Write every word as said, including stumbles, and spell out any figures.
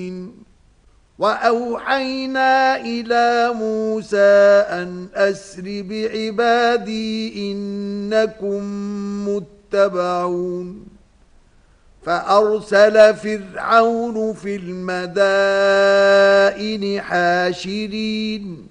وأوحينا إلى موسى أن أسر بعبادي إنكم متبعون فأرسل فرعون في المدائن حاشرين